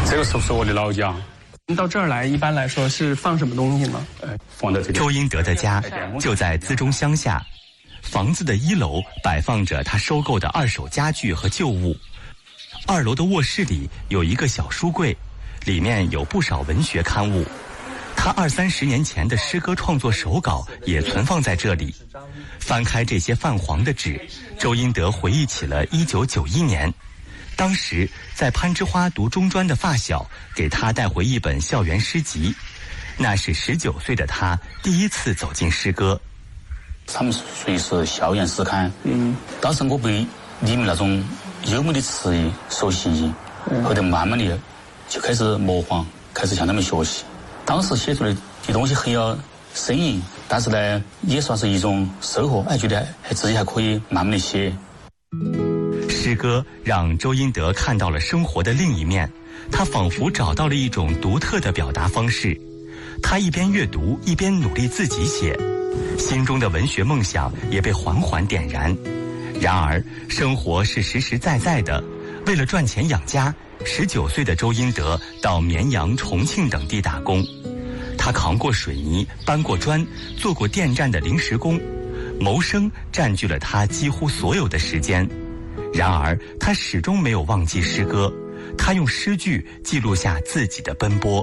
这个是我的老家。 到这儿来，一般来说是放什么东西吗？ 放在这里。 周英德的家就在资中乡下，房子的1楼摆放着他收购的2手家具和旧物，2楼的卧室里有一个小书柜，里面有不少文学刊物。他20-30年前的诗歌创作手稿也存放在这里。翻开这些泛黄的纸，周英德回忆起了1991年。当时在攀枝花读中专的发小给他带回一本校园诗集，那是19岁的他第一次走进诗歌。 他们属于是校园诗刊，当时我被里面那种优美的词语所吸引，后头慢慢的就开始模仿，开始向他们学习。当时写出来的东西很有深意，但是呢也算是一种收获，觉得自己还可以慢慢的写。 诗歌让周英德看到了生活的另一面，他仿佛找到了一种独特的表达方式。他一边阅读，一边努力自己写，心中的文学梦想也被缓缓点燃。然而，生活是实实在在的，为了赚钱养家，19岁的周英德到绵阳、重庆等地打工。他扛过水泥，搬过砖，做过电站的临时工，谋生占据了他几乎所有的时间。然而，他始终没有忘记诗歌，他用诗句记录下自己的奔波。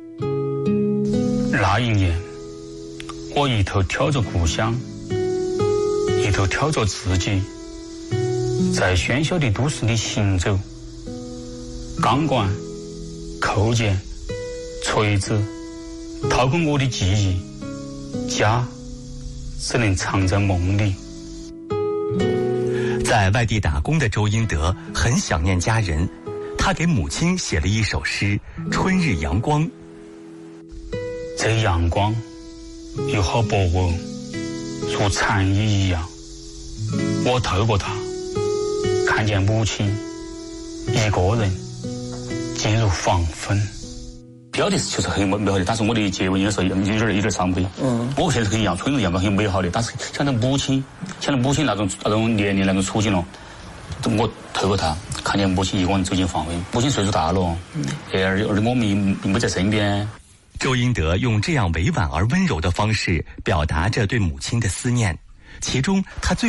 那一年，我一头挑着故乡，一头挑着自己，在喧嚣的都市里行走。钢管、扣件、锤子掏空我的记忆，家只能藏在梦里。 在外地打工的周英德很想念家人，他给母亲写了一首诗《春日阳光》。 这阳光有好薄哦，如蝉翼一样。我透过它，看见母亲一个人进入黄昏。标题就是很美好的，但是我的结尾有时候有点伤悲。我现在很一样，春日阳光很美好的，但是想到母亲那种年龄那种处境了，我透过他看见母亲一个人走进黄昏。母亲岁数大了，而我们并不在身边。 周英德用这样委婉而温柔的方式表达着对母亲的思念，其中他最